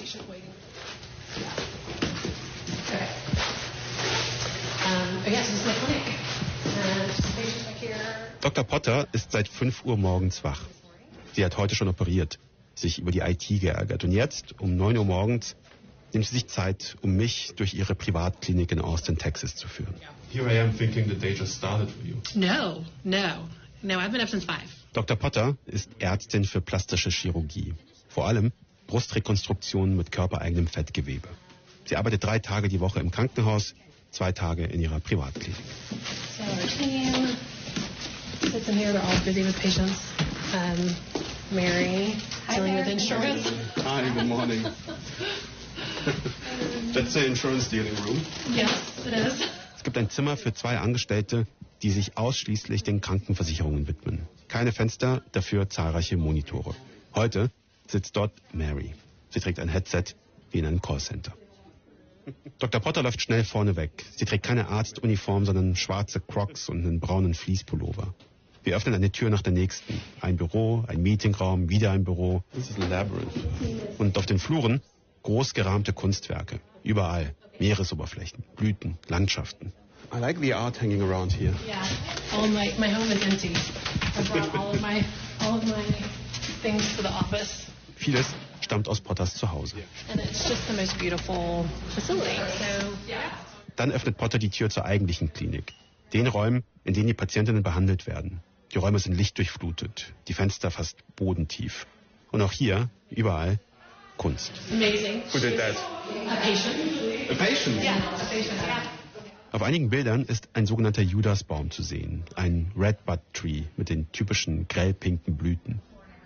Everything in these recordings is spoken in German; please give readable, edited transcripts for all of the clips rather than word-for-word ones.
patient waiting. Okay. Yes, this is my clinic. Patients back here. Dr. Potter ist seit 5 Uhr morgens wach. Sie hat heute schon operiert, sich über die IT geärgert. Und jetzt, um 9 Uhr morgens, nimmt sie sich Zeit, um mich durch ihre Privatklinik in Austin, Texas zu führen. Here I am thinking the day just started for you. No, I've been up since 5. Dr. Potter ist Ärztin für plastische Chirurgie. Vor allem Brustrekonstruktionen mit körpereigenem Fettgewebe. Sie arbeitet 3 Tage die Woche im Krankenhaus, 2 Tage in ihrer Privatklinik. So our team sits in here. They're all busy with patients. Mary, dealing with insurance. Hi, good morning. That's the insurance dealing room. Yes, it is. Es gibt ein Zimmer für 2 Angestellte, die sich ausschließlich den Krankenversicherungen widmen. Keine Fenster, dafür zahlreiche Monitore. Heute sitzt dort Mary. Sie trägt ein Headset wie in einem Callcenter. Dr. Potter läuft schnell vorne weg. Sie trägt keine Arztuniform, sondern schwarze Crocs und einen braunen Fleecepullover. Wir öffnen eine Tür nach der nächsten. Ein Büro, ein Meetingraum, wieder ein Büro. This is a labyrinth. Und auf den Fluren groß gerahmte Kunstwerke. Überall Meeresoberflächen, Blüten, Landschaften. I like the art hanging around here. Yeah. My home is empty. I brought all of my things to the office. Vieles stammt aus Potters Zuhause. And it's just the most beautiful facility. So, yeah. Dann öffnet Potter die Tür zur eigentlichen Klinik. Den Räumen, in denen die Patientinnen behandelt werden. Die Räume sind lichtdurchflutet, die Fenster fast bodentief. Und auch hier, überall, Kunst. Amazing. Who did that? A patient. A patient? Yeah, a patient. Yeah. Auf einigen Bildern ist ein sogenannter Judasbaum zu sehen. Ein Redbud Tree mit den typischen grellpinken Blüten.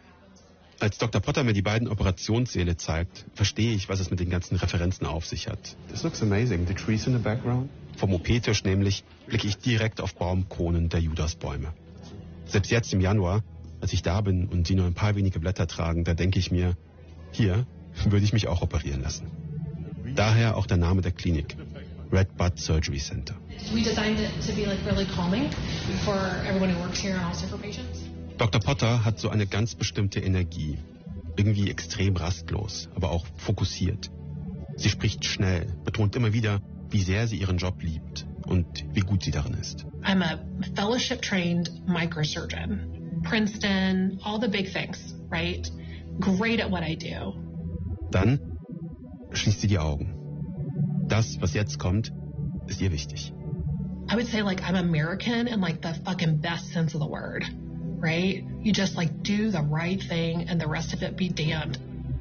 Als Dr. Potter mir die beiden Operationssäle zeigt, verstehe ich, was es mit den ganzen Referenzen auf sich hat. This looks amazing. The trees in the background. Vom OP-Tisch nämlich blicke ich direkt auf Baumkronen der Judasbäume. Selbst jetzt im Januar, als ich da bin und sie nur ein paar wenige Blätter tragen, da denke ich mir, hier würde ich mich auch operieren lassen. Daher auch der Name der Klinik, Redbud Surgery Center. We designed it to be really calming for everyone who works here and also for patients. Dr. Potter hat so eine ganz bestimmte Energie. Irgendwie extrem rastlos, aber auch fokussiert. Sie spricht schnell, betont immer wieder, wie sehr sie ihren Job liebt und wie gut sie darin ist. I'm a fellowship-trained microsurgeon. Princeton, all the big things, right? Great at what I do. Dann schließt sie die Augen. Das, was jetzt kommt, ist ihr wichtig. I would say I'm American in the fucking best sense of the word, right? You just do the right thing and the rest of it be damned.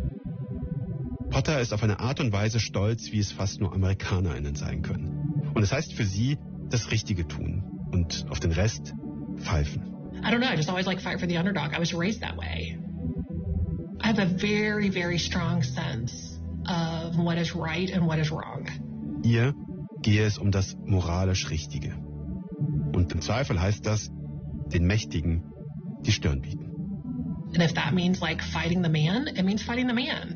Potter ist auf eine Art und Weise stolz, wie es fast nur AmerikanerInnen sein können. Und es heißt für sie, das Richtige tun und auf den Rest pfeifen. I don't know, I just always fight for the underdog. I was raised that way. I have a very, very strong sense of what is right and what is wrong. Ihr gehe es um das moralisch Richtige. Und im Zweifel heißt das, den Mächtigen die Stirn bieten. And if that means fighting the man, it means fighting the man.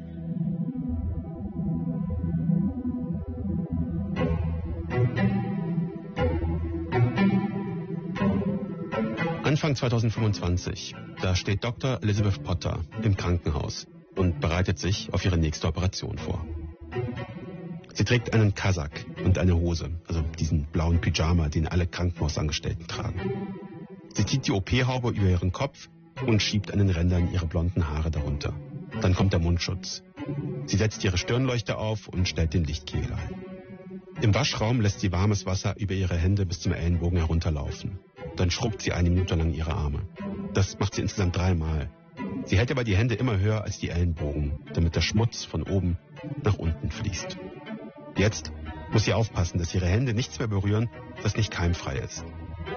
Anfang 2025, da steht Dr. Elizabeth Potter im Krankenhaus und bereitet sich auf ihre nächste Operation vor. Sie trägt einen Kasak und eine Hose, also diesen blauen Pyjama, den alle Krankenhausangestellten tragen. Sie zieht die OP-Haube über ihren Kopf und schiebt an den Rändern ihre blonden Haare darunter. Dann kommt der Mundschutz. Sie setzt ihre Stirnleuchte auf und stellt den Lichtkegel ein. Im Waschraum lässt sie warmes Wasser über ihre Hände bis zum Ellenbogen herunterlaufen. Dann schrubbt sie 1 Minute lang ihre Arme. Das macht sie insgesamt 3 Mal. Sie hält aber die Hände immer höher als die Ellenbogen, damit der Schmutz von oben nach unten fließt. Jetzt muss sie aufpassen, dass ihre Hände nichts mehr berühren, das nicht keimfrei ist.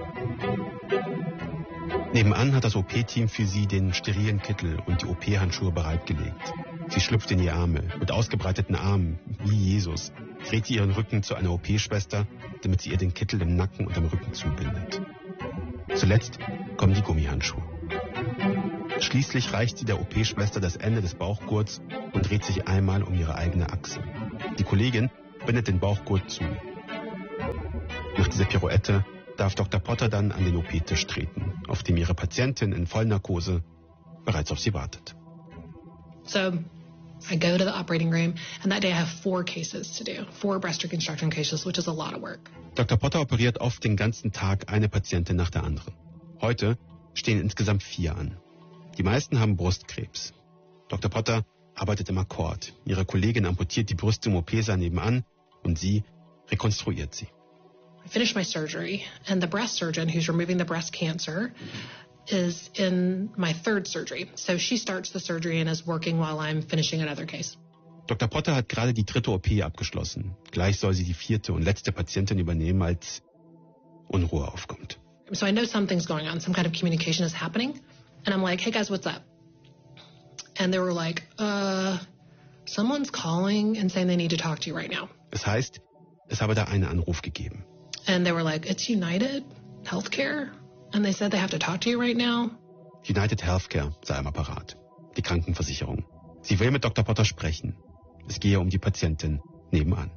Nebenan hat das OP-Team für sie den sterilen Kittel und die OP-Handschuhe bereitgelegt. Sie schlüpft in die Arme, mit ausgebreiteten Armen, wie Jesus, dreht sie ihren Rücken zu einer OP-Schwester, damit sie ihr den Kittel im Nacken und am Rücken zubindet. Zuletzt kommen die Gummihandschuhe. Schließlich reicht sie der OP-Schwester das Ende des Bauchgurts und dreht sich einmal um ihre eigene Achse. Die Kollegin bindet den Bauchgurt zu. Nach dieser Pirouette darf Dr. Potter dann an den OP-Tisch treten, auf dem ihre Patientin in Vollnarkose bereits auf sie wartet. So, I go to the operating room, and that day I have 4 cases to do, 4 breast reconstruction cases, which is a lot of work. Dr. Potter operiert oft den ganzen Tag eine Patientin nach der anderen. Heute stehen insgesamt 4 an. Die meisten haben Brustkrebs. Dr. Potter arbeitet im Akkord. Ihre Kollegin amputiert die Brüste im OP-Saal nebenan und sie rekonstruiert sie. I finished my surgery, and the breast surgeon who's removing the breast cancer is in my 3rd surgery. So she starts the surgery and is working while I'm finishing another case. Dr. Potter hat gerade die 3. OP abgeschlossen. Gleich soll sie die 4. und letzte Patientin übernehmen, als Unruhe aufkommt. So I know something's going on, some kind of communication is happening. And I'm like, hey guys, what's up? And they were like, someone's calling and saying they need to talk to you right now. Es heißt, es habe da einen Anruf gegeben. And they were like, it's United Healthcare? And they said they have to talk to you right now. United Healthcare sei am Apparat. Die Krankenversicherung. Sie will mit Dr. Potter sprechen. Es gehe um die Patientin nebenan.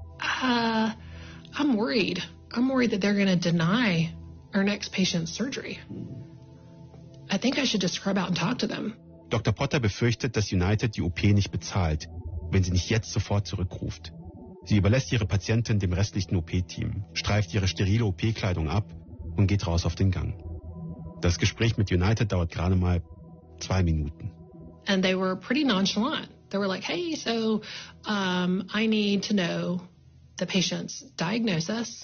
I'm worried. I'm worried that they're going to deny our next patient's surgery. I think I should just scrub out and talk to them. Dr. Potter befürchtet, dass United die OP nicht bezahlt, wenn sie nicht jetzt sofort zurückruft. Sie überlässt ihre Patientin dem restlichen OP-Team, streift ihre sterile OP-Kleidung ab und geht raus auf den Gang. Das Gespräch mit United dauert gerade mal 2 Minuten. And they were pretty nonchalant. They were like, hey, so I need to know the patient's diagnosis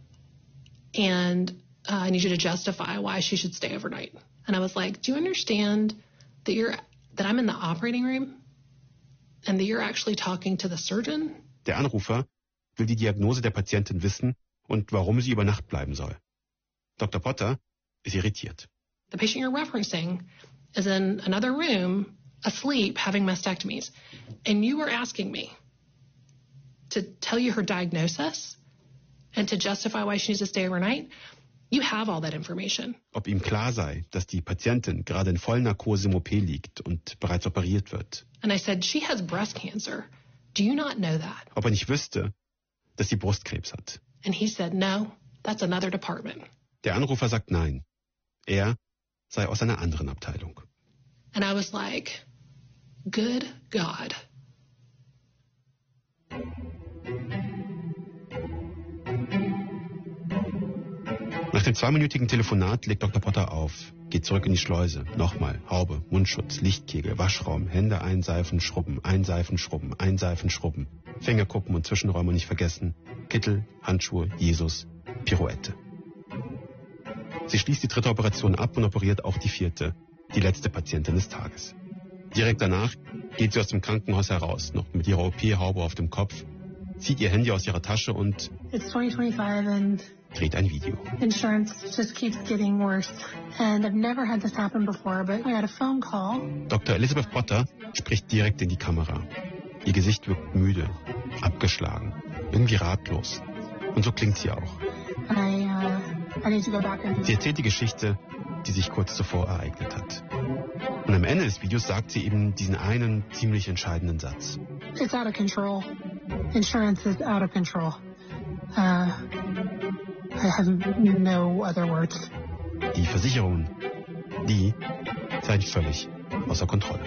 and I need you to justify why she should stay overnight. And I was like, do you understand that I'm in the operating room and that you're actually talking to the surgeon? Der Anrufer will die Diagnose der Patientin wissen und warum sie über Nacht bleiben soll. Dr. Potter ist irritiert. The patient you're referencing is in another room, asleep, having mastectomies. And you were asking me to tell you her diagnosis and to justify why she needs to stay overnight? You have all that information. Ob ihm klar sei, dass die Patientin gerade in Vollnarkose im OP liegt und bereits operiert wird. And I said, she has breast cancer. Do you not know that? Ob er nicht wüsste, dass sie Brustkrebs hat. And he said, no, that's another department. Der Anrufer sagt nein. Er sei aus einer anderen Abteilung. And I was like, good God. Nach dem 2-minütigen Telefonat legt Dr. Potter auf, geht zurück in die Schleuse. Nochmal, Haube, Mundschutz, Lichtkegel, Waschraum, Hände einseifen, schrubben, einseifen, schrubben, einseifen, schrubben. Fingerkuppen und Zwischenräume nicht vergessen. Kittel, Handschuhe, Jesus, Pirouette. Sie schließt die 3. Operation ab und operiert auch die 4., die letzte Patientin des Tages. Direkt danach geht sie aus dem Krankenhaus heraus, noch mit ihrer OP-Haube auf dem Kopf, zieht ihr Handy aus ihrer Tasche und It's 2025 and dreht ein Video. insurance just keeps getting worse. And I've never had this happen before, but I got a phone call. Dr. Elizabeth Potter spricht direkt in die Kamera. Ihr Gesicht wirkt müde, abgeschlagen, irgendwie ratlos. Und so klingt sie auch. I need to go back and Sie erzählt die Geschichte, die sich kurz zuvor ereignet hat. Und am Ende des Videos sagt sie eben diesen einen ziemlich entscheidenden Satz. It's out of control. Insurance is out of control. I have no other words. Die Versicherungen, die seien völlig außer Kontrolle.